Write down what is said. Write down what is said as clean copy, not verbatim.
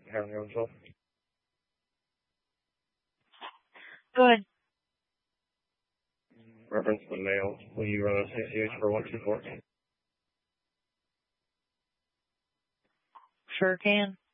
Having your own self. Good. Reference the mail. Will you run a CCH for 124? Sure can.